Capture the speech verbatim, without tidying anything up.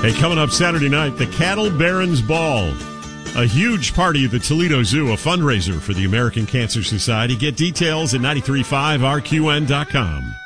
Hey, coming up Saturday night, the Cattle Barons Ball. A huge party at the Toledo Zoo, a fundraiser for the American Cancer Society. Get details at nine three five R Q N dot com.